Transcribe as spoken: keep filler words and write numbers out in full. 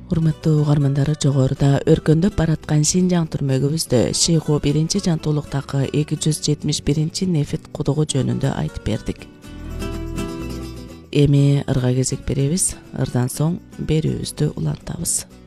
Урматтуу угармандар, жогоруда өркөндөп бараткан Шинжаң түрмөгүбүздө Шейху биринчи жантуулуктагы эки жүз жетимиш биринчи нефит кудугу жөнүндө айтып бердик. Эми ырга кезек беребиз. Ырдан соң берүүбүздү улантабыз.